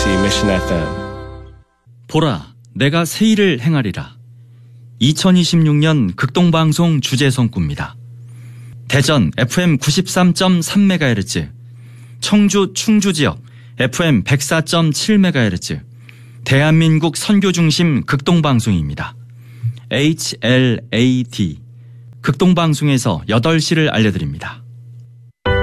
KBC Mission FM. 보라, 내가 새 일을 행하리라. 2026년 극동방송 주제성구입니다. 대전 FM 93.3MHz, 청주 충주지역 FM 104.7MHz, 대한민국 선교중심 극동방송입니다. HLAD, 극동방송에서 8시를 알려드립니다.